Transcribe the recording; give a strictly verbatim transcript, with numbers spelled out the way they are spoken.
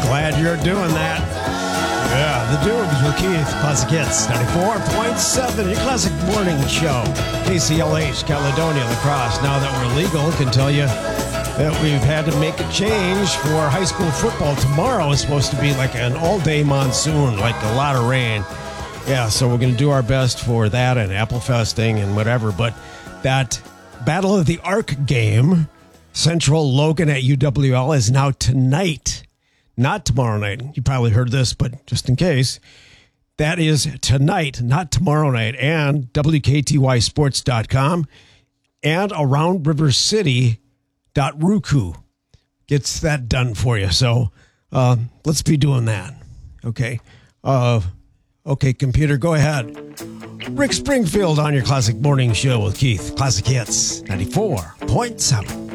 Glad you're doing that. Yeah, the Dukes with Keith, Classic Hits, ninety-four point seven, your classic morning show. K C L H, Caledonia, Lacrosse. Now that we're legal, can tell you that we've had to make a change for high school football. Tomorrow is supposed to be like an all-day monsoon, like a lot of rain. Yeah, so we're going to do our best for that and apple festing and whatever. But that Battle of the Arc game, Central Logan at U W L, is now tonight. Not tomorrow night. You probably heard this, but just in case, that is tonight, not tomorrow night. And W K T Y sports dot com and around river city dot roku gets that done for you. So uh, let's be doing that. Okay. Uh, okay, computer, go ahead. Rick Springfield on your Classic Morning Show with Keith. Classic Hits, ninety-four point seven.